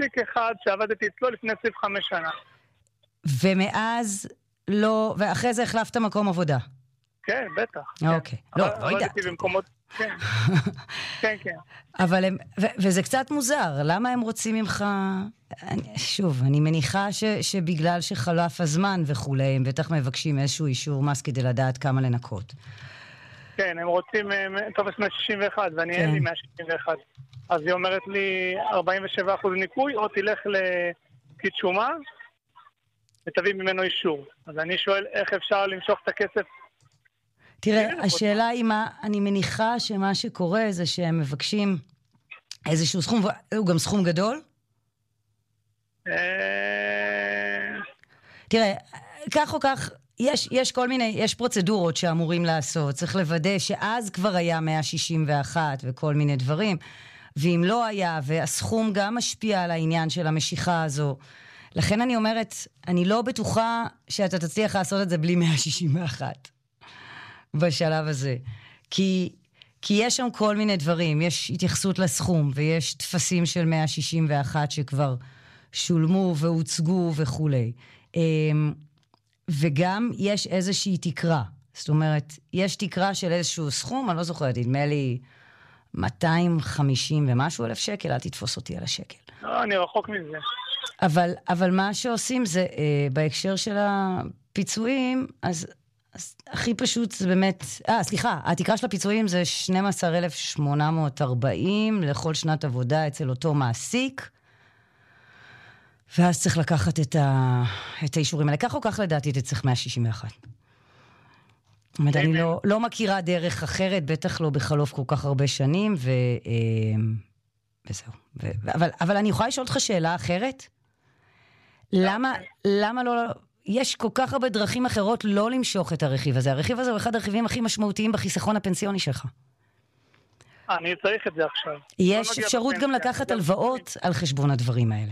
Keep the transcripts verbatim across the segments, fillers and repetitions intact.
מעסיק אחד שעבדתי אצלו לפני עשרים וחמש שנה. ומאז לא, ואחרי זה החלפת מקום עבודה? כן, בטח. אוקיי. לא, לא יודעת. עבדתי במקומות, כן. כן, כן. אבל הם, ו- וזה קצת מוזר, למה הם רוצים ממך, אני, שוב, אני מניחה ש- שבגלל שחלף הזמן וכולי, הם בטח מבקשים איזשהו אישור מס כדי לדעת כמה לנקות. כן, הם רוצים טופס מאה שישים ואחת, ואני אין לי מאה שישים ואחת. אז היא אומרת לי ארבעים ושבעה אחוז ניקוי, או תלך לפקיד שומה, ותביא ממנו אישור. אז אני שואל איך אפשר למשוך את הכסף. תראה, השאלה היא מה, אני מניחה שמה שקורה זה שהם מבקשים איזשהו סכום, הוא גם סכום גדול? תראה, כך או כך, יש, יש כל מיני, יש פרוצדורות שאמורים לעשות, צריך לוודא שאז כבר היה מאה שישים ואחת וכל מיני דברים, ואם לא היה, והסכום גם משפיע על העניין של המשיכה הזו, לכן אני אומרת, אני לא בטוחה שאתה תצליח לעשות את זה בלי מאה שישים ואחת. בשלב הזה. כי, כי יש שם כל מיני דברים, יש התייחסות לסכום, ויש תפסים של מאה שישים ואחת שכבר שולמו והוצגו וכו'. וגם יש איזושהי תקרה. זאת אומרת, יש תקרה של איזשהו סכום, אני לא זוכרת, נדמה לי מאתיים וחמישים ומשהו אלף שקל, אל תתפוס אותי על השקל. לא, אני רחוק מזה. אבל, אבל מה שעושים זה, בהקשר של הפיצויים, אז... אז הכי פשוט זה באמת, אה, סליחה, התקרה של הפיצויים זה שנים עשר אלף שמונה מאות וארבעים לכל שנת עבודה אצל אותו מעסיק, ואז צריך לקחת את, ה... את האישורים האלה. כך או כך לדעתי זה צריך מאה שישים ואחת. זאת אומרת, אני לא, לא מכירה דרך אחרת, בטח לא בחלוף כל כך הרבה שנים, ו... וזהו. ו... אבל, אבל אני יכולה לשאול אותך שאלה אחרת? למה, למה לא... יש כל כך הרבה דרכים אחרות לא למשוך את הרכיב הזה. הרכיב הזה הוא אחד הרכיבים הכי משמעותיים בחיסכון הפנסיוני שלך. אני צריך את זה עכשיו. יש אפשרות גם לקחת הלוואות על חשבון הדברים האלה.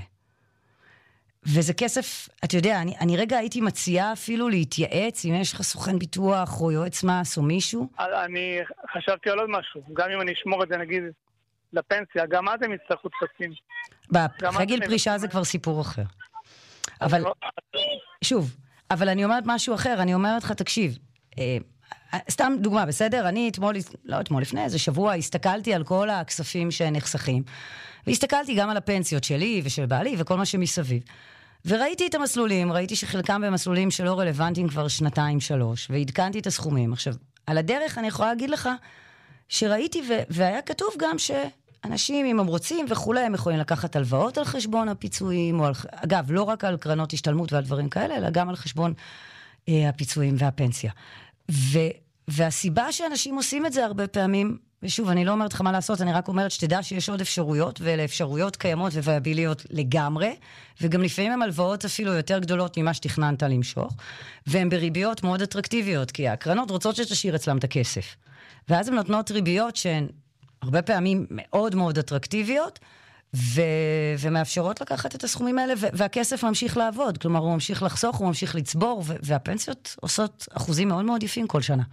וזה כסף, אתה יודע, אני, אני רגע הייתי מציעה אפילו להתייעץ, אם יש לך סוכן ביטוח או יועץ מס או מישהו. אני חשבתי על עוד משהו. גם אם אני אשמור את זה, נגיד, לפנסיה, גם אז הם יצטרכו תפסים. אחרי גיל פרישה זה כבר סיפור אחר. אבל, שוב, אבל אני אומרת משהו אחר, אני אומרת לך, תקשיב, אה, סתם דוגמה, בסדר? אני אתמול, לא אתמול, לפני איזה שבוע, הסתכלתי על כל הכספים שנחסכים, והסתכלתי גם על הפנסיות שלי ושל בעלי וכל מה שמסביב. וראיתי את המסלולים, ראיתי שחלקם במסלולים שלא רלוונטיים כבר שנתיים, שלוש, והדקנתי את הסכומים. עכשיו, על הדרך אני יכולה להגיד לך, שראיתי ו- והיה כתוב גם ש... אנשים, אם הם רוצים וכולי, הם יכולים לקחת הלוואות על חשבון הפיצויים, או על, אגב, לא רק על קרנות השתלמות ועל דברים כאלה, אלא גם על חשבון אה, הפיצויים והפנסיה. ו, והסיבה שאנשים עושים את זה הרבה פעמים, ושוב, אני לא אומרת לך מה לעשות, אני רק אומרת שתדע שיש עוד אפשרויות, ואלה אפשרויות קיימות וויאביליות לגמרי, וגם לפעמים הן הלוואות אפילו יותר גדולות ממה שתכננת למשוך, והן בריביות מאוד אטרקטיביות, כי הקרנות רוצות שתשאיר אצלם את הכסף. ואז הן נותנות ריביות שהן הרבה פעמים מאוד מאוד אטרקטיביות, ו... ומאפשרות לקחת את הסכומים האלה, ו... והכסף ממשיך לעבוד. כלומר, הוא ממשיך לחסוך, הוא ממשיך לצבור, ו... והפנסיות עושות אחוזים מאוד מאוד יפים כל שנה.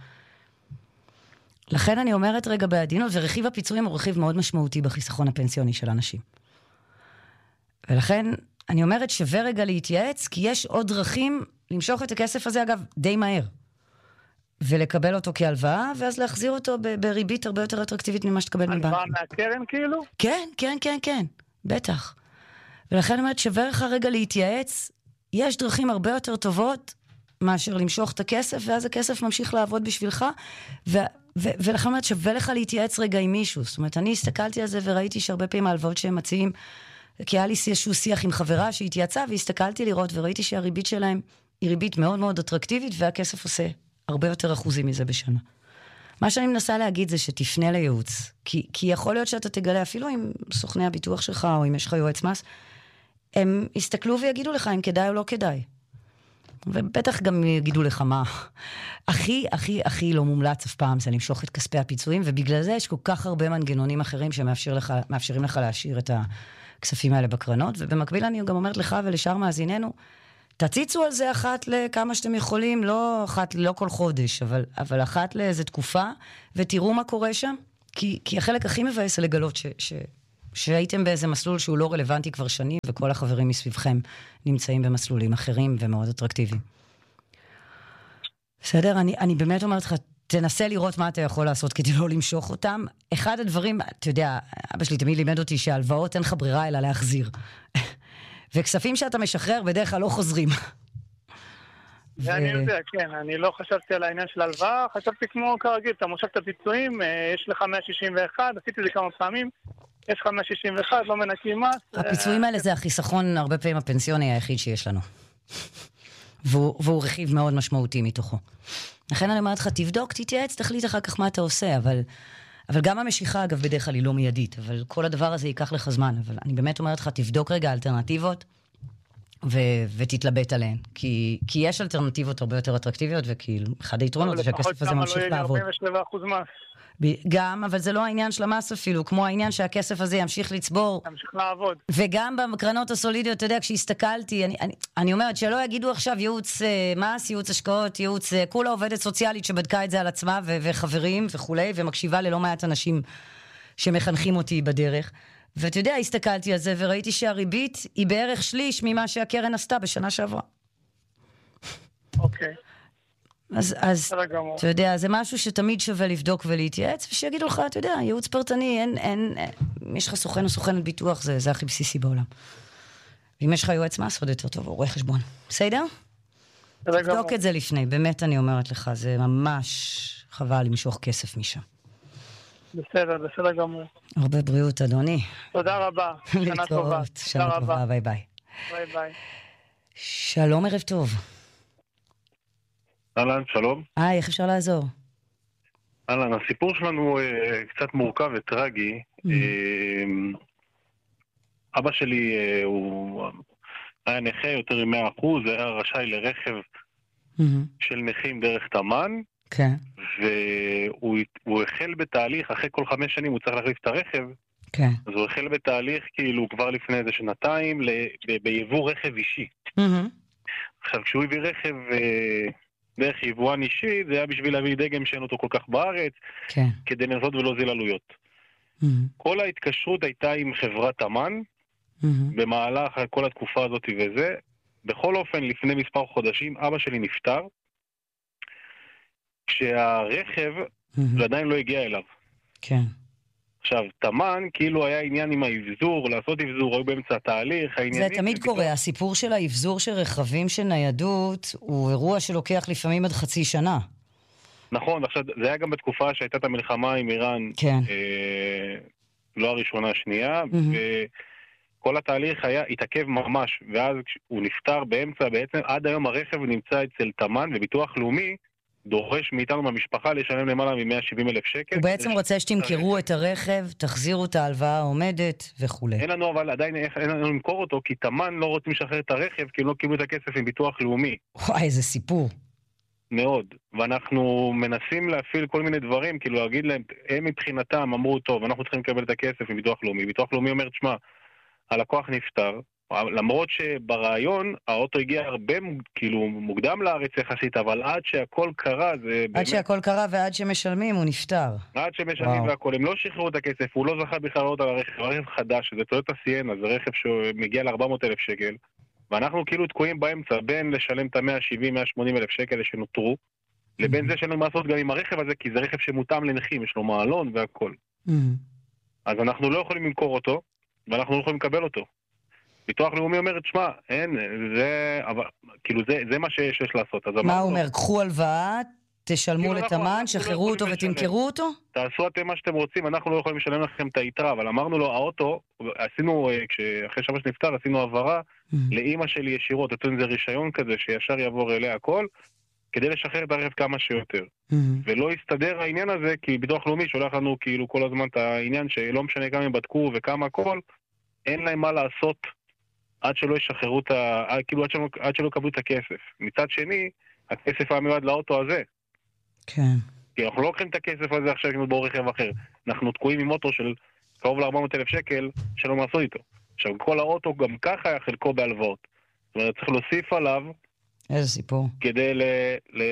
לכן אני אומרת רגע בעדינות, ורכיב הפיצויים הוא רכיב מאוד משמעותי בחיסכון הפנסיוני של אנשים. ולכן אני אומרת שווה רגע להתייעץ, כי יש עוד דרכים למשוך את הכסף הזה, אגב, די מהר. ולקבל אותו כהלוואה, ואז להחזיר אותו בריבית הרבה יותר אטרקטיבית ממה שתקבל מבנק. הלוואה מהקרן כאילו? כן, כן, כן, כן, בטח. ולכן אני אומרת, שווה לך רגע להתייעץ, יש דרכים הרבה יותר טובות מאשר למשוך את הכסף, ואז הכסף ממשיך לעבוד בשבילך, ו- ו- ולכן אני אומרת, שווה לך להתייעץ רגע עם מישהו. זאת אומרת, אני הסתכלתי על זה וראיתי שהרבה פעמים ההלוואות שהם מציעים, כי היה לי איזשהו שיח עם חברה שהתייעצה, והסתכלתי לראות וראיתי שהריבית שלהם היא ריבית מאוד מאוד אטרקטיבית, והכסף עושה הרבה יותר אחוזים מזה בשנה. מה שאני מנסה להגיד זה שתפנה לייעוץ, כי, כי יכול להיות שאתה תגלה, אפילו עם סוכני הביטוח שלך, או אם יש לך יועץ מס, הם יסתכלו ויגידו לך אם כדאי או לא כדאי. ובטח גם יגידו לך מה. הכי, הכי, הכי לא מומלץ אף פעם זה למשוך את כספי הפיצויים, ובגלל זה יש כל כך הרבה מנגנונים אחרים שמאפשרים לך, מאפשרים לך להשאיר את הכספים האלה בקרנות, ובמקביל אני גם אומרת לך ולשאר מאזיננו, תציצו על זה אחת לכמה שאתם יכולים, לא אחת, לא כל חודש, אבל, אבל אחת לאיזו תקופה, ותראו מה קורה שם, כי, כי החלק הכי מבאס לגלות ש, ש, שהייתם באיזה מסלול שהוא לא רלוונטי כבר שנים, וכל החברים מסביבכם נמצאים במסלולים אחרים ומאוד אטרקטיביים. בסדר? אני, אני באמת אומרת לך, תנסה לראות מה אתה יכול לעשות כדי לא למשוך אותם. אחד הדברים, אתה יודע, אבא שלי תמיד לימד אותי שהלוואות אין לך ברירה אלא להחזיר. וכספים שאתה משחרר בדרך כלל לא חוזרים. ואני יודע, כן, אני לא חשבתי על העניין של הלוואה, חשבתי כמו כרגיל, אתה מושך את הפיצויים, יש לך מאה שישים ואחת, עשיתי את זה כמה פעמים, יש לך מאה שישים ואחת, לא מנקים מס. הפיצויים האלה זה החיסכון הרבה פעמים הפנסיוני היחיד שיש לנו. והוא, והוא רכיב מאוד משמעותי מתוכו. לכן אני אומרת לך, תבדוק, תתייעץ, תחליט אחר כך מה אתה עושה, אבל, אבל גם המשיכה, אגב, בדרך כלל היא לא מיידית, אבל כל הדבר הזה ייקח לך זמן, אבל אני באמת אומרת לך, תבדוק רגע אלטרנטיבות, ו- ותתלבט עליהן, כי, כי יש אלטרנטיבות הרבה יותר אטרקטיביות, וכאילו, אחד היתרונות זה שהכסף הזה ממשיך לעבוד. ארבעים ושבעה אחוז מס. גם, אבל זה לא העניין של המס אפילו, כמו העניין שהכסף הזה ימשיך לצבור. ימשיך לעבוד. וגם בקרנות הסולידיות, אתה יודע, כשהסתכלתי, אני, אני, אני אומרת שלא יגידו עכשיו ייעוץ אה, מס, ייעוץ השקעות, ייעוץ, אה, כולה עובדת סוציאלית שבדקה את זה על עצמה, ו- וחברים וכולי, ומקשיבה ללא מעט אנשים שמחנכים אותי בדרך. ואתה יודע, הסתכלתי על זה וראיתי שהריבית היא בערך שליש ממה שהקרן עשתה בשנה שעברה. אוקיי. אז, אז אתה יודע, זה משהו שתמיד שווה לבדוק ולהתייעץ, ושיגידו לך, אתה יודע, ייעוץ פרטני, אין, אין, אין, יש לך סוכן או סוכנת ביטוח, זה, זה הכי בסיסי בעולם. ואם יש לך יועץ מס, עוד יותר טוב, או רואה חשבון. בסדר? תבדוק את זה לפני, באמת אני אומרת לך, זה ממש חבל למשוך כסף משם. בסדר, בסדר גמור. הרבה בריאות, אדוני. תודה רבה. שנה טובה. שנה טובה, ביי ביי. ביי ביי. שלום, ערב טוב. אהלן, שלום. היי, איך אפשר לעזור? אהלן, הסיפור שלנו אה, קצת מורכב וטרגי. Mm-hmm. אה, אבא שלי אה, הוא היה נכה יותר מ-מאה אחוז, היה רשאי לרכב mm-hmm. של נכים דרך תמן. כן. והוא החל בתהליך, אחרי כל חמש שנים הוא צריך להחליף את הרכב. כן. אז הוא החל בתהליך כאילו כבר לפני איזה שנתיים ביבוא רכב אישי. Mm-hmm. עכשיו, כשהוא הביא רכב אה, דרך יבואן אישי, זה היה בשביל להביא דגם שאין אותו כל כך בארץ, כן. כדי לנסות ולהוזיל עלויות. Mm-hmm. כל ההתקשרות הייתה עם חברת תמן, mm-hmm. במהלך כל התקופה הזאת וזה. בכל אופן, לפני מספר חודשים, אבא שלי נפטר, כשהרכב mm-hmm. זה עדיין לא הגיע אליו. כן. עכשיו, תמן, כאילו היה עניין עם האבזור, לעשות אבזור, היו באמצע התהליך, זה תמיד קורה, ביטוח... הסיפור של האבזור של רכבים של ניידות, הוא אירוע שלוקח לפעמים עד חצי שנה. נכון, עכשיו, זה היה גם בתקופה שהייתה את המלחמה עם איראן, כן. אה, לא הראשונה, השנייה, mm-hmm. וכל התהליך היה, התעכב ממש, ואז הוא נפטר באמצע, בעצם עד היום הרכב נמצא אצל תמן, וביטוח לאומי, דורש מאיתנו מהמשפחה לשלם למעלה מ-מאה ושבעים אלף שקל. הוא בעצם רוצה שתמכרו את הרכב, תחזירו את ההלוואה העומדת וכו'. אין לנו אבל עדיין אין לנו למכור אותו, כי תמן לא רוצים לשחרר את הרכב, כי הם לא קיבלו את הכסף עם ביטוח לאומי. וואי, איזה סיפור. מאוד. ואנחנו מנסים להפעיל כל מיני דברים, כאילו להגיד להם, הם מבחינתם אמרו, טוב, אנחנו צריכים לקבל את הכסף עם ביטוח לאומי. ביטוח לאומי אומר, תשמע, הלקוח נפטר, למרות שברעיון האוטו הגיע הרבה, כאילו, מוקדם לארץ יחסית, אבל עד שהכל קרה, זה עד באמת... שהכל קרה ועד שמשלמים, הוא נפטר. עד שמשלמים והכל, הם לא שחררו את הכסף, הוא לא זכה בכלל עוד על הרכב, הרכב חדש, זה טויוטה סיאנה, זה רכב שמגיע ל-ארבע מאות אלף שקל, ואנחנו כאילו תקועים באמצע, בין לשלם את ה-מאה שבעים מאה שמונים אלף שקל שנותרו, לבין זה שאין לנו לעשות גם עם הרכב הזה, כי זה רכב שמותאם לנכים, יש לו מעלון והכל. אז אנחנו לא יכולים למכור אותו, ואנחנו לא יכולים לקבל אותו. ביטוח לאומי אומר, תשמע, אין, זה, אבל, כאילו, זה, זה מה שיש לעשות. מה הוא אומר? קחו הלוואה, תשלמו לתמן, שחררו אותו ותמכרו אותו? תעשו אתם מה שאתם רוצים, אנחנו לא יכולים לשלם לכם את היתרה, אבל אמרנו לו, האוטו, עשינו, אחרי שבע שנפטר, עשינו העברה לאמא שלי ישירות, אתן זה רישיון כזה, שישר יעבור אליה הכל, כדי לשחרר את הרכב כמה שיותר. ולא יסתדר העניין הזה, כי ביטוח לאומי שולח לנו כאילו כל הזמן את העניין, שלא משנה כמה הם בדקו וכמה הכל, אין להם מה לעשות עד שלא ישחררו את ה... כאילו עד שלא, עד שלא קבלו את הכסף. מצד שני, הכסף היה מיועד לאוטו הזה. כן. כי אנחנו לא לוקחים את הכסף הזה עכשיו לקנות בו רכב אחר. אנחנו תקועים עם אוטו של קרוב ל-ארבע מאות אלף שקל שלא מעשו איתו. עכשיו, כל האוטו גם ככה היה חלקו בהלוואות. זאת אומרת, צריך להוסיף עליו... איזה סיפור. כדי ל... ל...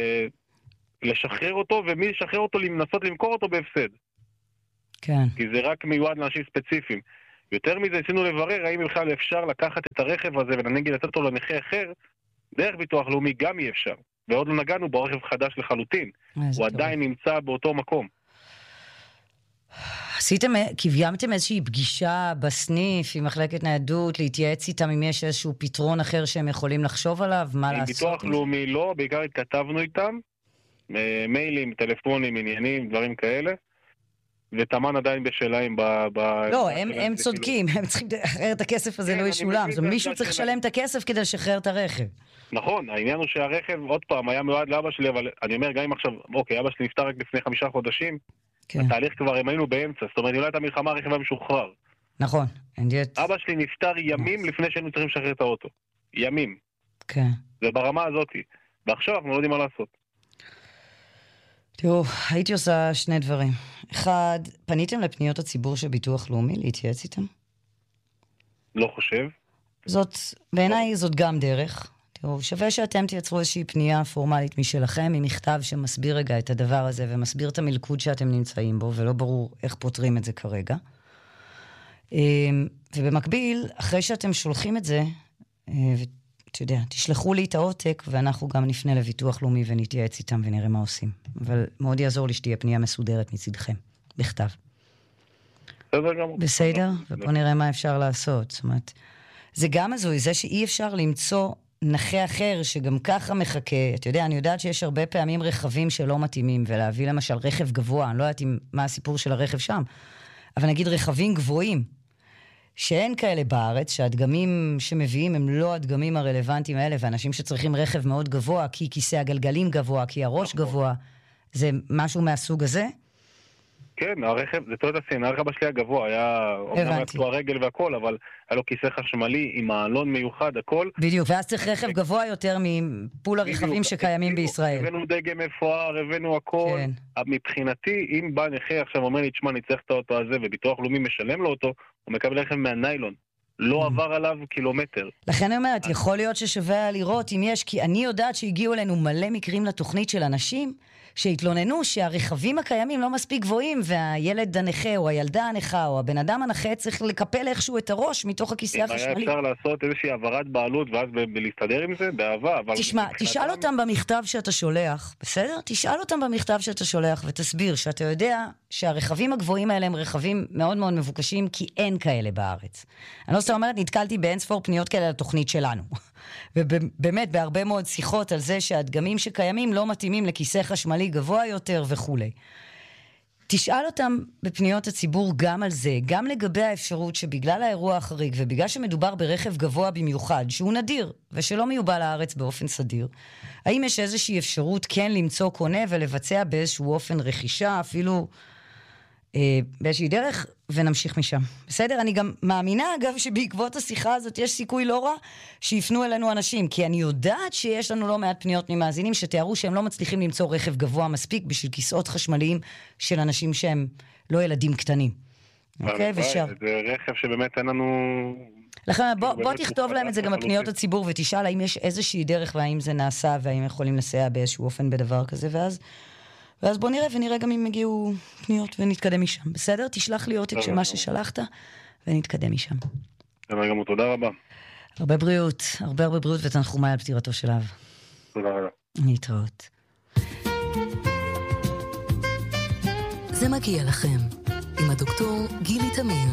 לשחרר אותו, ומי לשחרר אותו, לנסות למכור אותו בהפסד. כן. כי זה רק מיועד לאנשים ספציפיים. יותר מזה, ניסינו לברר האם בכלל אפשר לקחת את הרכב הזה ונגיד לתת אותו לנכה אחר, דרך ביטוח לאומי גם אי אפשר. ועוד לא נגענו בו רכב חדש לחלוטין. הוא עדיין נמצא באותו מקום. עשיתם, קיימתם איזושהי פגישה בסניף עם מחלקת ניידות, להתייעץ איתם אם יש איזשהו פתרון אחר שהם יכולים לחשוב עליו, מה לעשות? ביטוח לאומי לא, בעיקר התכתבנו איתם, מיילים, טלפונים, עניינים, דברים כאלה, ותמן עדיין בשלהם ב... לא, הם צודקים, הם צריכים לשחרר את הכסף הזה, לא ישולם. מישהו צריך לשלם את הכסף כדי לשחרר את הרכב. נכון, העניין הוא שהרכב, עוד פעם, היה מיועד לאבא שלי, אבל אני אומר, גם אם עכשיו, אוקיי, אבא שלי נפטר רק לפני חמישה חודשים, התהליך כבר, הם היינו באמצע, זאת אומרת, אולי את המלחמה הרכב היה משוחרר. נכון. אבא שלי נפטר ימים לפני שהיינו צריכים לשחרר את האוטו. ימים. כן. זה ברמה הזאת. ועכשיו אנחנו לא יודעים מה לעשות. תראו, הייתי עושה שני דברים. אחד, פניתם לפניות הציבור של ביטוח לאומי להתייעץ איתם? לא חושב. זאת, בעיניי זאת גם דרך. תראו, שווה שאתם תייצרו איזושהי פנייה פורמלית משלכם, עם מכתב שמסביר רגע את הדבר הזה, ומסביר את המלכוד שאתם נמצאים בו, ולא ברור איך פותרים את זה כרגע. ובמקביל, אחרי שאתם שולחים את זה, אתה יודע, תשלחו לי את העותק, ואנחנו גם נפנה לביטוח לאומי ונתייעץ איתם ונראה מה עושים. אבל מאוד יעזור לי שתהיה פנייה מסודרת מצדכם, בכתב. בסדר? ופה נראה מה אפשר לעשות. זאת אומרת, זה גם הזוי, זה שאי אפשר למצוא נכה אחר שגם ככה מחכה. אתה יודע, אני יודעת שיש הרבה פעמים רכבים שלא מתאימים, ולהביא למשל רכב גבוה, אני לא יודעת מה הסיפור של הרכב שם, אבל נגיד רכבים גבוהים, שאין כאלה בארץ, שהדגמים שמביאים הם לא הדגמים הרלוונטיים האלה, ואנשים שצריכים רכב מאוד גבוה, כי כיסא הגלגלים גבוה, כי הראש גבוה, זה משהו מהסוג הזה? כן, הרכב, זה טויוטה סיאנה, הרכב שלי הגבוה, היה אומנם היה קטוע רגל והכל, אבל היה לו כיסא חשמלי עם מעלון מיוחד, הכל. בדיוק, ואז צריך רכב גבוה יותר מפול הרכבים שקיימים בישראל. הבאנו דגם מפואר, הבאנו הכל. מבחינתי, אם בא נכה עכשיו אומר לי, תשמע, אני צריך את האוטו הזה, וביטוח לאומי משלם לו אותו, הוא מקבל רכב מהניילון. לא עבר עליו קילומטר. לכן אני אומרת, יכול להיות ששווה לראות אם יש, כי אני יודעת שהגיעו אלינו מלא מקרים לתוכנית של אנשים, שהתלוננו שהרכבים הקיימים לא מספיק גבוהים, והילד הנכה או הילדה הנכה או הבן אדם הנכה צריך לקפל איכשהו את הראש מתוך הכיסא החשמלי. היה אפשר לעשות איזושהי העברת בעלות ואז להסתדר עם זה, באהבה. תשמע, תשאל אותם במכתב שאתה שולח, בסדר? תשאל אותם במכתב שאתה שולח ותסביר שאתה יודע שהרכבים הגבוהים האלה הם רכבים מאוד מאוד מבוקשים, כי אין כאלה בארץ. אני לא סתם אומרת, נתקלתי באין ספור פניות כאלה לתוכנית שלנו. ובאמת, בהרבה מאוד שיחות על זה שהדגמים שקיימים לא מתאימים לכיסא חשמלי גבוה יותר וכו'. תשאל אותם בפניות הציבור גם על זה, גם לגבי האפשרות שבגלל האירוע החריג, ובגלל שמדובר ברכב גבוה במיוחד, שהוא נדיר, ושלא מיובא לארץ באופן סדיר, האם יש איזושהי אפשרות כן למצוא קונה ולבצע באיזשהו אופן רכישה, אפילו אה, באיזושהי דרך, ונמשיך משם. בסדר? אני גם מאמינה, אגב, שבעקבות השיחה הזאת יש סיכוי לא רע שיפנו אלינו אנשים, כי אני יודעת שיש לנו לא מעט פניות ממאזינים שתיארו שהם לא מצליחים למצוא רכב גבוה מספיק בשביל כיסאות חשמליים של אנשים שהם לא ילדים קטנים. אוקיי? ושר. זה רכב שבאמת אין לנו... לכן, בוא, בוא תכתוב להם את זה גם בפניות הציבור, ותשאל האם יש איזושהי דרך, והאם זה נעשה, והאם יכולים לסייע באיזשהו אופן בדבר כזה, ואז... ואז בוא נראה, ונראה גם אם הגיעו פניות ונתקדם משם. בסדר? תשלח לי עותק של מה ששלחת, ונתקדם משם. בסדר גמור, תודה רבה. הרבה בריאות, הרבה הרבה בריאות, ותנחומי על פטירתו של אב. תודה רבה. להתראות. זה מגיע לכם, עם הדוקטור גילי תמיר.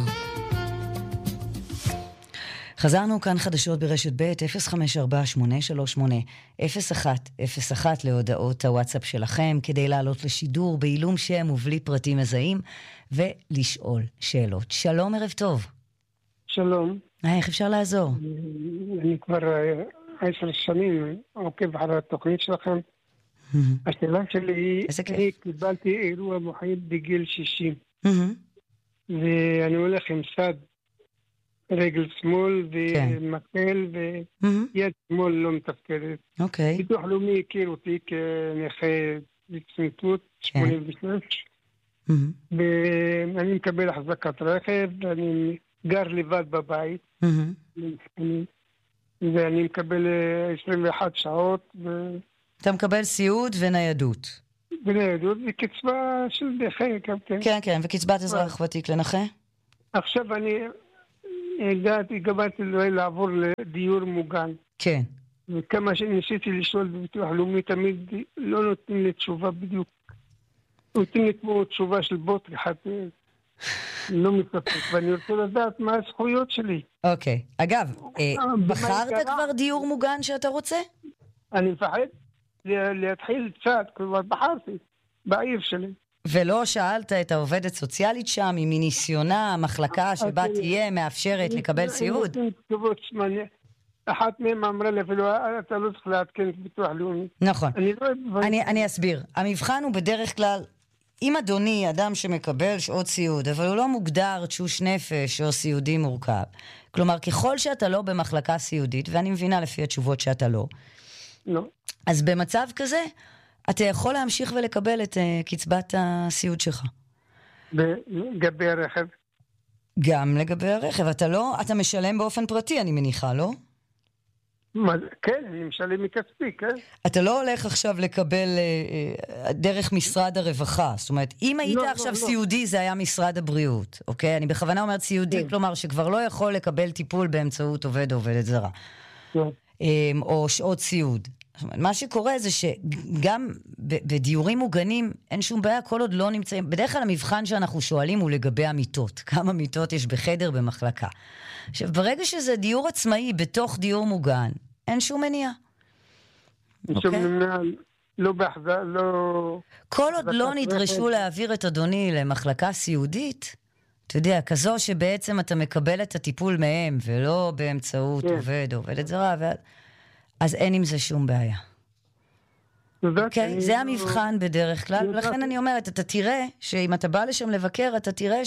חזרנו כאן חדשות ברשת ב' אפס חמש ארבע שמונה שלוש שמונה אפס אחת אפס אחת להודעות הוואטסאפ שלכם, כדי לעלות לשידור בעילום שם ובלי פרטים מזהים, ולשאול שאלות. שלום, ערב טוב. שלום. איך אפשר לעזור? אני כבר עשר שנים עוקב אחרי התוכנית שלכם. השאלה שלי היא, אני קיבלתי אירוע מוחי בגיל שישים. ואני הולך עם סד. רגל שמאל ומקל ויד שמאל לא מתפקדת. אוקיי. ביטוח לאומי הכיר אותי כנכה בצמיתות שמונים ושש, ואני מקבל החזקת רכב, ואני גר לבד בבית, ואני מקבל עשרים ואחת שעות. אתה מקבל סיעוד וניידות. וניידות וקצבה של נכה. כן, כן, וקצבת אזרח ותיק לנכה? עכשיו אני... הגעתי, גמרתי לעבור לדיור מוגן. כן. וכמה שניסיתי לשאול בביטוח לאומי, תמיד לא נותנים לי תשובה בדיוק. נותנים לי כמו תשובה של בוט אחד, לא מספק, ואני רוצה לדעת מה הזכויות שלי. אוקיי. אגב, בחרת כבר דיור מוגן שאתה רוצה? אני מפחד להתחיל קצת, כבר בחרתי, בעיר שלי. ולא שאלת את העובדת סוציאלית שם, אם מניסיונה, המחלקה שבה תהיה מאפשרת לקבל סיעוד? אחת מהם אמרה לי, אפילו אתה לא צריך להתקן את ביטוח לאומי. נכון. אני אסביר. המבחן הוא בדרך כלל, אם אדוני, אדם שמקבל שעות סיעוד, אבל הוא לא מוגדר תשוש נפש או סיעודי מורכב, כלומר, ככל שאתה לא במחלקה סיעודית, ואני מבינה לפי התשובות שאתה לא, לא. אז במצב כזה, אתה יכול להמשיך ולקבל את uh, קצבת הסיעוד שלך. לגבי הרכב? גם לגבי הרכב. אתה לא, אתה משלם באופן פרטי, אני מניחה, לא? מה, כן, אני משלם מכספי, כן. אתה לא הולך עכשיו לקבל uh, דרך משרד הרווחה. זאת אומרת, אם היית לא, עכשיו לא, סיעודי, לא. זה היה משרד הבריאות, אוקיי? אני בכוונה אומרת סיעודי, כן. כלומר שכבר לא יכול לקבל טיפול באמצעות עובד או עובדת זרה. כן. Um, או שעות סיעוד. מה שקורה זה שגם בדיורים מוגנים אין שום בעיה, כל עוד לא נמצאים. בדרך כלל המבחן שאנחנו שואלים הוא לגבי המיטות. כמה מיטות יש בחדר במחלקה. עכשיו, ברגע שזה דיור עצמאי בתוך דיור מוגן, אין שום מניעה. אין שום מניעה, לא בהחזר, לא... כל עוד לא נדרשו להעביר את אדוני למחלקה סיעודית, אתה יודע, כזו שבעצם אתה מקבל את הטיפול מהם, ולא באמצעות עובד או עובדת זרה, ואז... אז אין עם זה שום בעיה. אוקיי? זה המבחן בדרך כלל, ולכן אני אומרת, אתה תראה שאם אתה בא לשם לבקר, אתה תראה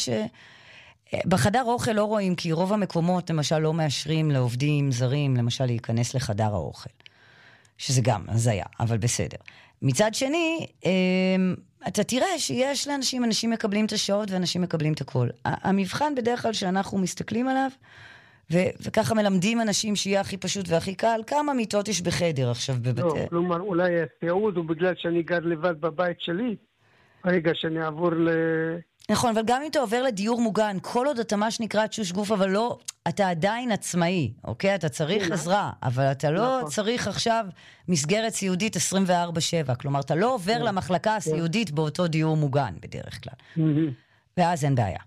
שבחדר אוכל לא רואים, כי רוב המקומות למשל לא מאשרים לעובדים זרים, למשל להיכנס לחדר האוכל. שזה גם, אז היה, אבל בסדר. מצד שני, אתה תראה שיש לאנשים, אנשים מקבלים את השעות ואנשים מקבלים את הכל. המבחן בדרך כלל שאנחנו מסתכלים עליו, ו- וככה מלמדים אנשים שיהיה הכי פשוט והכי קל, כמה מיטות יש בחדר עכשיו בבתי... לא, כלומר, אולי הסיעוד הוא בגלל שאני גר לבד בבית שלי, רגע שאני אעבור ל... נכון, אבל גם אם אתה עובר לדיור מוגן, כל עוד אתה מה שנקרא תשוש גוף, אבל לא, אתה עדיין עצמאי, אוקיי? אתה צריך עזרה, אבל אתה לא צריך עכשיו מסגרת סיעודית עשרים וארבע שבע, כלומר, אתה לא עובר למחלקה הסיעודית באותו דיור מוגן בדרך כלל. ואז אין בעיה.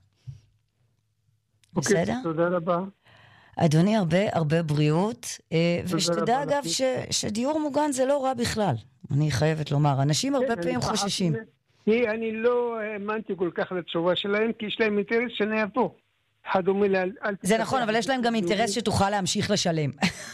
בסדר? תודה רבה. אדוני, הרבה הרבה בריאות, ושתדע אגב ש, שדיור מוגן זה לא רע בכלל, אני חייבת לומר, אנשים הרבה פעמים חוששים. אני לא האמנתי כל כך לתשובה שלהם, כי יש להם אינטרס שאני אבוא. זה נכון, אבל יש להם גם אינטרס שתוכל להמשיך לשלם.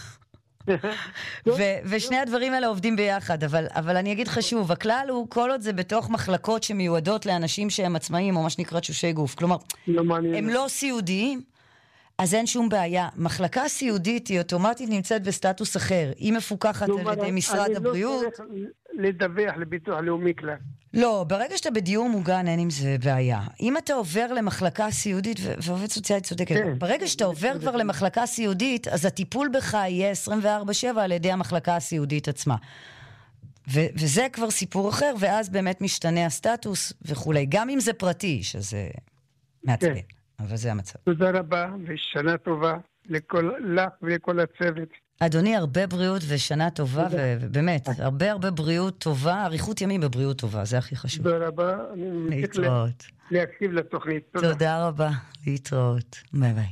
ושני הדברים האלה עובדים ביחד, אבל אני אגיד לך שוב, הכלל הוא כל עוד זה בתוך מחלקות שמיועדות לאנשים שהם עצמאים, או מה שנקרא תשושי גוף, כלומר, הם לא סיעודיים, אז אין שום בעיה. מחלקה סיעודית היא אוטומטית נמצאת בסטטוס אחר. היא מפוקחת על ידי משרד הבריאות. אני לא צריך לדווח לביטוח לאומי כלל. לא, ברגע שאתה בדיור מוגן אין עם זה בעיה. אם אתה עובר למחלקה סיעודית, ועובד סוציאלית צודקת, ברגע שאתה עובר כבר למחלקה סיעודית, אז הטיפול בך יהיה עשרים וארבע שבע על ידי המחלקה הסיעודית עצמה. וזה כבר סיפור אחר, ואז באמת משתנה הסטטוס וכולי. גם אם זה פרטי, שזה מעצבן. אבל זה המצב. תודה רבה, ושנה טובה לכל, לך ולכל הצוות. אדוני, הרבה בריאות ושנה טובה, ובאמת, הרבה הרבה בריאות טובה, אריכות ימים בבריאות טובה, זה הכי חשוב. תודה רבה, אני להתראות. להקשיב לתוכנית. תודה. תודה רבה, להתראות. ביי ביי.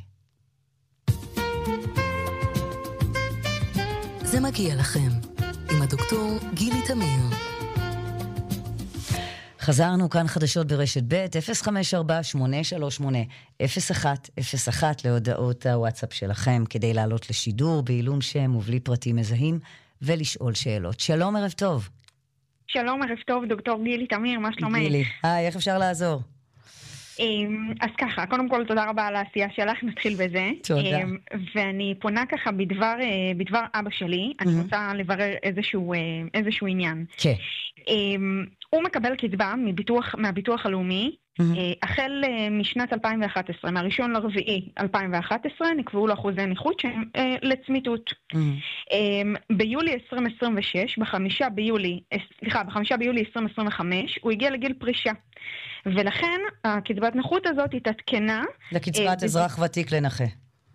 זה מגיע לכם, עם הדוקטור גילי תמיר. חזרנו כאן חדשות ברשת ב' אפס חמש ארבע שמונה שלוש שמונה אפס אחת אפס אחת להודעות הוואטסאפ שלכם כדי לעלות לשידור בעילום שם ובלי פרטים מזהים ולשאול שאלות. שלום, ערב טוב. שלום, ערב טוב, דוקטור גילי תמיר, מה שלומך? גילי, היי, איך אפשר לעזור? אז ככה, קודם כל תודה רבה על העשייה שלך, נתחיל בזה. תודה. ואני פונה ככה בדבר, בדבר אבא שלי, אני רוצה לברר איזשהו, איזשהו עניין. כן. הוא מקבל קצבה מביטוח, מהביטוח הלאומי, החל משנת אלפיים ואחת עשרה, מהראשון לרביעי אלפיים ואחת עשרה, נקבעו לו אחוזי נכות שהם לצמיתות. ביולי עשרים עשרים ושש, בחמישה ביולי, סליחה, בחמישה ביולי עשרים עשרים וחמש, הוא הגיע לגיל פרישה. ולכן הקצבת נכות הזאת התעדכנה... לקצבת אזרח ותיק לנכה.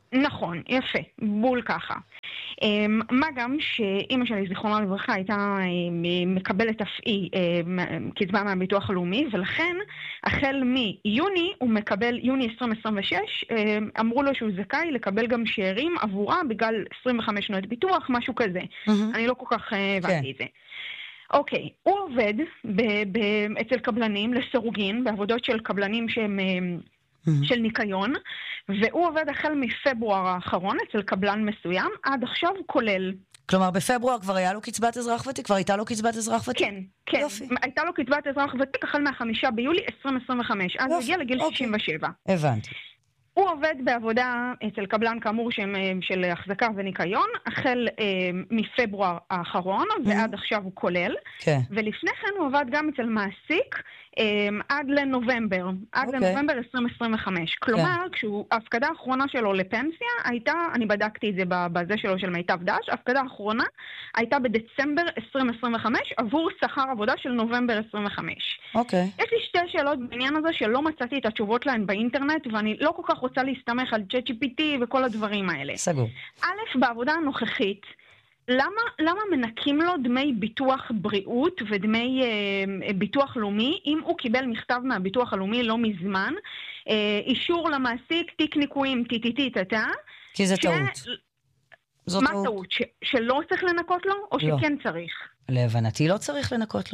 נכון, יפה, בול ככה. מה גם שאמא שלי, זיכרונה לברכה, הייתה מקבלת אף היא קצבה מהביטוח הלאומי, ולכן החל מיוני, הוא מקבל, יוני עשרים עשרים ושש, אמרו לו שהוא זכאי לקבל גם שאירים עבורה בגלל עשרים וחמש שנות ביטוח, משהו כזה. אני לא כל כך הבנתי את זה. אוקיי, הוא עובד אצל קבלנים לסירוגין, בעבודות של קבלנים שהם של ניקיון, והוא עובד החל מפברואר האחרון אצל קבלן מסוים, עד עכשיו כולל. כלומר, בפברואר כבר היה לו קצבת אזרח ותיק? כבר הייתה לו קצבת אזרח ותיק? כן, כן. יופי. הייתה לו קצבת אזרח ותיק החל מהחמישה ביולי עשרים עשרים וחמש, אז הוא הגיע לגיל אוקיי. שישים ושבע. הבנתי. הוא עובד בעבודה אצל קבלן כאמור שהם, של החזקה וניקיון, החל אה, מפברואר האחרון, mm-hmm. ועד עכשיו הוא כולל. Okay. ולפני כן הוא עבד גם אצל מעסיק אה, עד לנובמבר, עד okay. לנובמבר עשרים עשרים וחמש. כלומר, okay. כשהוא, ההפקדה האחרונה שלו לפנסיה הייתה, אני בדקתי את זה בזה שלו של מיטב דש, ההפקדה האחרונה הייתה בדצמבר עשרים עשרים וחמש עבור שכר עבודה של נובמבר עשרים וחמש. אוקיי. Okay. יש לי שתי שאלות בעניין הזה שלא מצאתי את התשובות להן באינטרנט, ואני לא כל כך רוצה להסתמך על צ'אט ג'י פי טי וכל הדברים האלה. סגור. א', בעבודה הנוכחית, למה, למה מנקים לו דמי ביטוח בריאות ודמי אה, ביטוח לאומי, אם הוא קיבל מכתב מהביטוח הלאומי לא מזמן, אה, אישור למעסיק, תיק ניקויים, טי-טי-טי-טה? כי זה ש... טעות. מה טעות? טעות? ש... שלא צריך לנקות לו, או לא. שכן צריך? להבנתי לא צריך לנקות לו.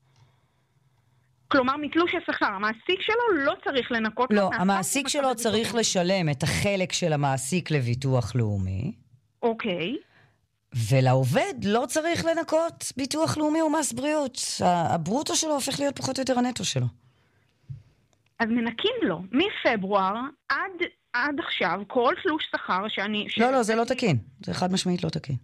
כלומר, מתלוש השכר, המעסיק שלו לא צריך לנקות. לא, המעסיק שלו צריך לשלם את החלק של המעסיק לביטוח לאומי. אוקיי. ולעובד לא צריך לנקות ביטוח לאומי ומס בריאות. הברוטו שלו הופך להיות פחות או יותר הנטו שלו. אז מנקים לו, מפברואר עד, עד עכשיו, כל תלוש שכר שאני... לא, לא, זה לא תקין. זה חד משמעית לא תקין.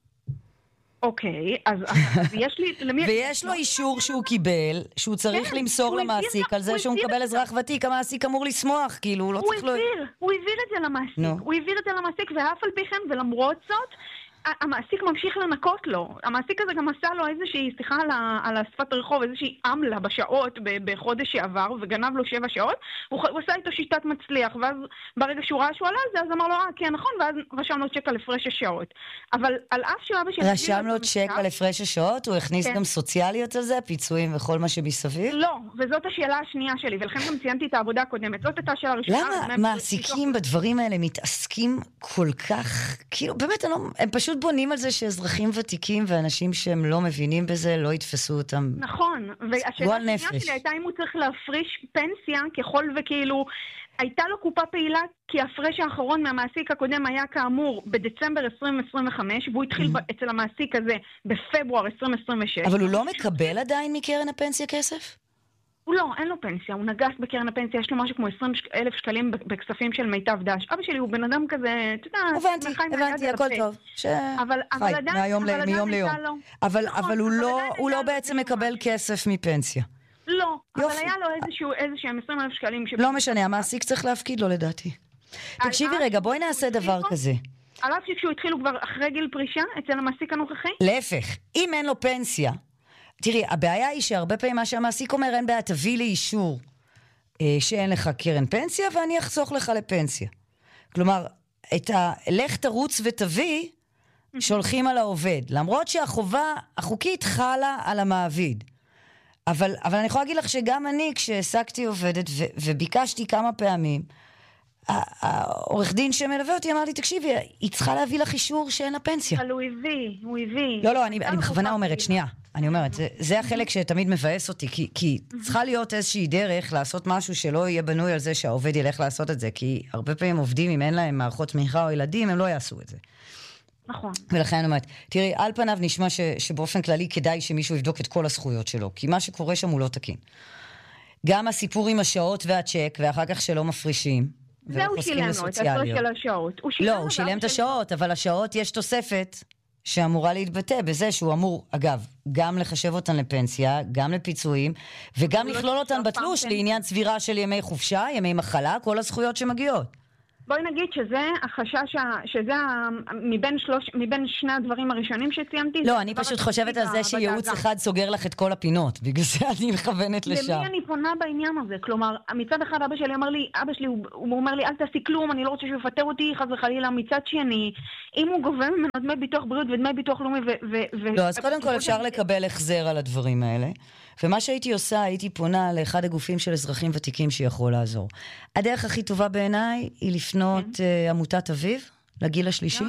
אוקיי, אז יש לי... ויש לו אישור שהוא קיבל, שהוא צריך למסור למעסיק על זה שהוא מקבל אזרח ותיק, המעסיק אמור לשמוח, כאילו, הוא לא צריך... הוא העביר, הוא העביר את זה למעסיק, הוא העביר את זה למעסיק, ואף על פי כן, ולמרות זאת, המעסיק ממשיך לנקות לו. המעסיק הזה גם עשה לו איזושהי, סליחה על השפת הרחוב, איזושהי עמלה בשעות בחודש שעבר, וגנב לו שבע שעות, הוא עשה איתו שיטת מצליח, ואז ברגע שהוא ראה שהוא עלה על זה, אז אמר לו, אה, כן, נכון, ואז רשם לו צ'ק על הפרש השעות. אבל על אף שלב של... רשם לו צ'ק על הפרש השעות? הוא הכניס גם סוציאליות על זה, פיצויים וכל מה שמסביב? לא, וזאת השאלה השנייה שלי, ולכן גם ציינתי את העבודה הקודמת. זאת הייתה השאלה הראשונה. למה מעסיקים בדברים האלה מתעסקים כל כך, כאילו, באמת, הם פשוט בונים על זה שאזרחים ותיקים ואנשים שהם לא מבינים בזה, לא יתפסו אותם. נכון, והשאלה השנייה שלי הייתה אם הוא צריך להפריש פנסיה, ככל וכאילו, הייתה לו קופה פעילה, כי ההפרש האחרון מהמעסיק הקודם היה כאמור בדצמבר עשרים עשרים וחמש, והוא התחיל אצל המעסיק הזה בפברואר עשרים עשרים ושש. אבל הוא לא מקבל עדיין מקרן הפנסיה כסף? הוא לא, אין לו פנסיה, הוא נגס בקרן הפנסיה, יש לו משהו כמו עשרים אלף שקלים בכספים של מיטב דש. אבא שלי הוא בן אדם כזה, אתה יודע... הבנתי, הבנתי, הכל טוב. חי, מיום ליום. אבל הוא לא בעצם מקבל כסף מפנסיה. לא, אבל היה לו איזשהם עשרים אלף שקלים... לא משנה, המעסיק צריך להפקיד לו לדעתי. תקשיבי רגע, בואי נעשה דבר כזה. על אף שכשהוא התחילו כבר אחרי גיל פרישה, אצל המעסיק הנוכחי? להפך, אם אין לו פנסיה... תראי, הבעיה היא שהרבה פעמים מה שהמעסיק אומר, אין בעיה, תביא לי אישור אה, שאין לך קרן פנסיה, ואני אחסוך לך לפנסיה. כלומר, את ה... לך תרוץ ותביא, שולחים על העובד. למרות שהחובה החוקית חלה על המעביד. אבל, אבל אני יכולה להגיד לך שגם אני, כשהעסקתי עובדת ו, וביקשתי כמה פעמים, העורך דין שמלווה אותי אמר לי, תקשיבי, היא צריכה להביא לך אישור שאין לה פנסיה. אבל הוא הביא, הוא הביא. לא, לא, אני, אני בכוונה אומרת, שנייה. אני אומרת, זה, זה החלק שתמיד מבאס אותי, כי, כי צריכה להיות איזושהי דרך לעשות משהו שלא יהיה בנוי על זה שהעובד ילך לעשות את זה, כי הרבה פעמים עובדים, אם אין להם מערכות תמיכה או ילדים, הם לא יעשו את זה. נכון. ולכן אני אומרת, תראי, על פניו נשמע ש, שבאופן כללי כדאי שמישהו יבדוק את כל הזכויות שלו, כי מה שקורה שם הוא לא תקין. גם הסיפור עם השעות והצ'ק, ואחר כך שלא מפרישים, זה הוא שילם לו, את הסוד של השעות. לא, הוא שילם את השעות, אבל השעות יש תוספת שאמורה להתבטא בזה שהוא אמור, אגב, גם לחשב אותן לפנסיה, גם לפיצויים, וגם לכלול אותן בתלוש לעניין צבירה של ימי חופשה, ימי מחלה, כל הזכויות שמגיעות. בואי נגיד שזה החשש, שזה מבין, שלוש, מבין שני הדברים הראשונים שציינתי. לא, אני פשוט חושבת על זה שייעוץ אחד סוגר לך את כל הפינות, בגלל זה אני מכוונת לשם. למי אני פונה בעניין הזה? כלומר, מצד אחד אבא שלי אמר לי, אבא שלי, הוא, הוא אומר לי, אל תעשי כלום, אני לא רוצה שהוא יפטר אותי, חס וחלילה. מצד שני, אם הוא גובה ממנו דמי ביטוח בריאות ודמי ביטוח לאומי ו... ו לא, אז קודם כל אפשר לקבל החזר על הדברים האלה. ומה שהייתי עושה, הייתי פונה לאחד הגופים של אזרחים ותיקים שיכול לעזור. הדרך הכי טובה בעיניי היא לפנות עמותת אביב, לגיל השלישי.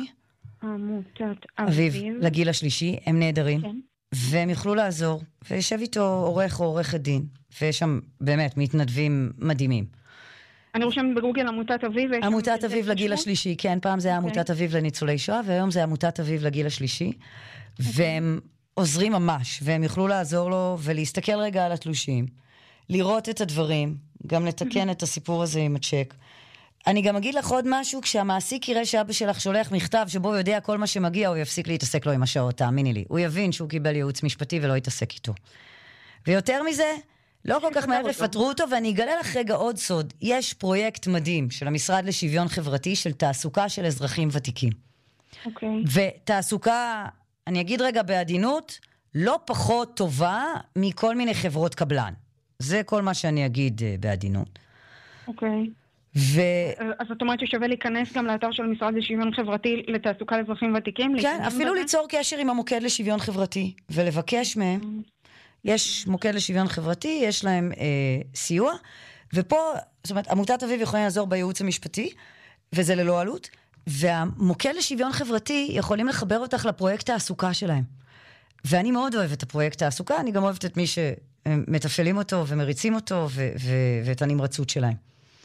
עמותת אביב, לגיל השלישי, הם נהדרים. והם יוכלו לעזור, וישב איתו עורך או עורכת דין, ויש שם באמת מתנדבים מדהימים. אני רושמת בגוגל עמותת אביב. עמותת אביב לגיל השלישי, כן, פעם זה היה עמותת אביב לניצולי שואה, והיום זה עמותת אביב לגיל השלישי, והם עוזרים ממש, והם יוכלו לעזור לו ולהסתכל רגע על התלושים, לראות את הדברים, גם לתקן את הסיפור הזה עם הצ'ק. אני גם אגיד לך עוד משהו, כשהמעסיק יראה שאבא שלך שולח מכתב שבו הוא יודע כל מה שמגיע, הוא יפסיק להתעסק לו עם השעות, תאמיני לי. הוא יבין שהוא קיבל ייעוץ משפטי ולא יתעסק איתו. ויותר מזה, לא כל כך מהר לפטרו אותו, ואני אגלה לך רגע עוד סוד. יש פרויקט מדהים של המשרד לשוויון חברתי של תעסוקה של אזרחים ותיקים. אוקיי. ותעסוקה, אני אגיד רגע בעדינות, לא פחות טובה מכל מיני חברות קבלן. זה כל מה שאני אגיד בעדינות. אוקיי. ו... אז את אומרת ששווה להיכנס גם לאתר של המשרד לשוויון חברתי לתעסוקה לאזרחים ותיקים? כן, אפילו ליצור קשר עם המוקד לשוויון חברתי, ולבקש מהם, יש מוקד לשוויון חברתי, יש להם אה, סיוע, ופה, זאת אומרת, עמותת אביב יכולים לעזור בייעוץ המשפטי, וזה ללא עלות, והמוקד לשוויון חברתי יכולים לחבר אותך לפרויקט העסוקה שלהם. ואני מאוד אוהבת את הפרויקט העסוקה, אני גם אוהבת את מי שמתפעלים אותו ומריצים אותו, ו- ו- ואת הנמרצות שלהם.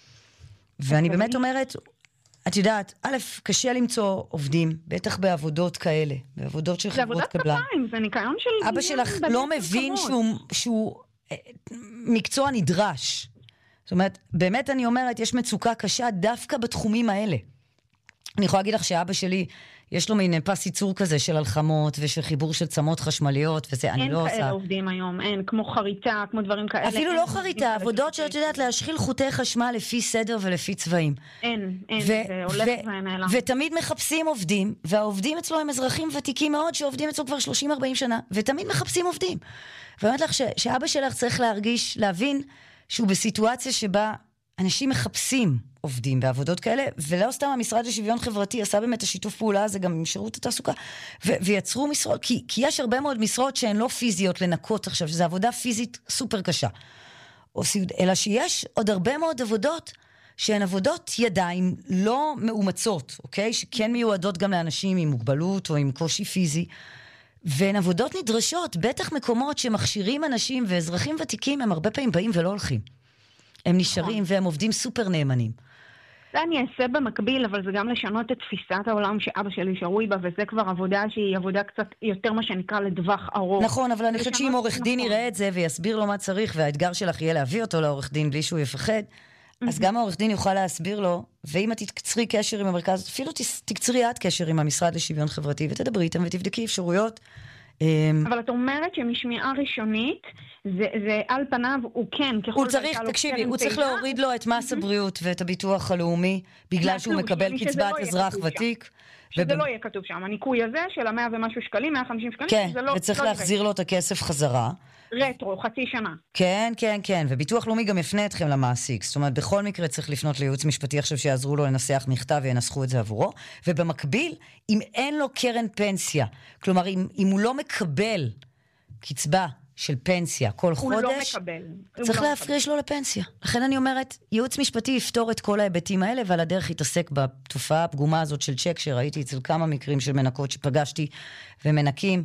ואני באמת אומרת, את יודעת, א', קשה למצוא עובדים, בטח בעבודות כאלה, בעבודות של חברות קבלן. זה עבודת כפיים, זה ניקיון של... אבא שלך לא מבין שהוא, שהוא מקצוע נדרש. זאת אומרת, באמת אני אומרת, יש מצוקה קשה דווקא בתחומים האלה. אני יכולה להגיד לך שאבא שלי, יש לו מין פס ייצור כזה של הלחמות ושל חיבור של צמות חשמליות, וזה אני לא עושה. אין כאלה עובדים היום, אין, כמו חריטה, כמו דברים כאלה. אפילו לא חריטה, עבודות שאת יודעת להשחיל חוטי חשמל לפי סדר ולפי צבעים. אין, אין, זה הולך ונעלם. ותמיד מחפשים עובדים, והעובדים אצלו הם אזרחים ותיקים מאוד, שעובדים אצלו כבר שלושים ארבעים שנה, ותמיד מחפשים עובדים. ואני אומרת לך שאבא שלך צריך להרגיש, להבין שהוא בסיטואציה שבה אנשים מחפשים עובדים בעבודות כאלה, ולא סתם המשרד לשוויון חברתי עשה באמת השיתוף פעולה הזה גם עם שירות התעסוקה, ו- ויצרו משרות, כי, כי יש הרבה מאוד משרות שהן לא פיזיות לנקות עכשיו, שזו עבודה פיזית סופר קשה. או סיוד, אלא שיש עוד הרבה מאוד עבודות שהן עבודות ידיים לא מאומצות, אוקיי? שכן מיועדות גם לאנשים עם מוגבלות או עם קושי פיזי, והן עבודות נדרשות, בטח מקומות שמכשירים אנשים ואזרחים ותיקים הם הרבה פעמים באים ולא הולכים. הם נשארים והם עובדים סופר נאמנים. זה אני אעשה במקביל, אבל זה גם לשנות את תפיסת העולם שאבא שלי שרוי בה, וזה כבר עבודה שהיא עבודה קצת יותר מה שנקרא לדווח ארוך. נכון, אבל אני חושבת שאם עורך דין יראה את זה ויסביר לו מה צריך, והאתגר שלך יהיה להביא אותו לעורך דין בלי שהוא יפחד, אז גם העורך דין יוכל להסביר לו, ואם את תקצרי קשר עם המרכז, אפילו תקצרי עד קשר עם המשרד לשוויון חברתי, ותדברי איתם ותבדקי אפשרויות. אבל את אומרת שמשמיעה ראשונית, זה, זה על פניו, הוא כן, ככל הוא צריך, תקשיבי, הוא צריך להוריד לו את מס הבריאות ואת הביטוח הלאומי, בגלל שהוא מקבל קצבת אזרח ותיק. שזה לא יהיה כתוב שם, הניקוי הזה של המאה ומשהו שקלים, מאה וחמישים שקלים, כן, וצריך להחזיר לו את הכסף חזרה. רטרו, חצי שנה. כן, כן, כן, וביטוח לאומי גם יפנה אתכם למעסיק, זאת אומרת, בכל מקרה צריך לפנות לייעוץ משפטי עכשיו שיעזרו לו לנסח מכתב וינסחו את זה עבורו, ובמקביל, אם אין לו קרן פנסיה, כלומר, אם, אם הוא לא מקבל קצבה של פנסיה כל הוא חודש, לא מקבל. צריך לא להפריש לו לפנסיה. לכן אני אומרת, ייעוץ משפטי יפתור את כל ההיבטים האלה, ועל הדרך יתעסק בתופעה הפגומה הזאת של צ'ק, שראיתי אצל כמה מקרים של מנקות שפגשתי, ומנקים,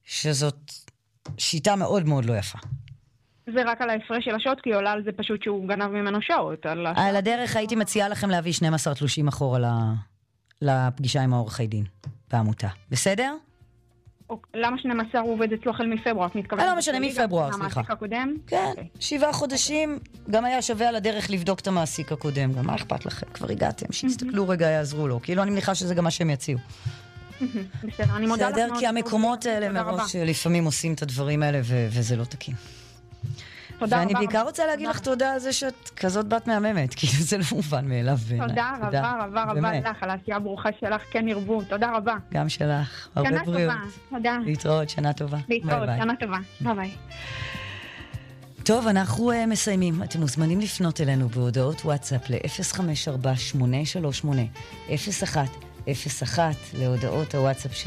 שזאת שיטה מאוד מאוד לא יפה. זה רק על ההפרש של השעות, כי עולה על זה פשוט שהוא גנב ממנו שעות. על, על הדרך הייתי מציעה לכם להביא שנים עשר תלושים אחורה לפגישה עם העורכי דין בעמותה. בסדר? למה שנים עשר הוא עובד אצלו החל מפברואר? לא משנה, מפברואר, סליחה. המעסיק הקודם? כן, שבעה חודשים, גם היה שווה על הדרך לבדוק את המעסיק הקודם. גם מה אכפת לכם? כבר הגעתם, שיסתכלו רגע, יעזרו לו. כאילו אני מניחה שזה גם מה שהם יציעו. בסדר, אני מודה לך מאוד. כי המקומות האלה מראש לפעמים עושים את הדברים האלה וזה לא תקין. תודה ואני רבה. בעיקר רוצה להגיד לך תודה על זה שאת כזאת בת מהממת, כאילו זה לא מובן מאליו בעיניי. תודה רבה רבה רבה לך על העשייה הברוכה שלך, כן ירבו, תודה רבה. גם שלך, הרבה שנה בריאות. טובה, תודה. להתראות, שנה טובה. להתראות, שנה טובה, ביי ביי. טוב, אנחנו uh, מסיימים. אתם מוזמנים לפנות אלינו בהודעות וואטסאפ ל-אפס חמש ארבע שמונה שלוש שמונה אפס אחת אפס אחת להודעות הוואטסאפ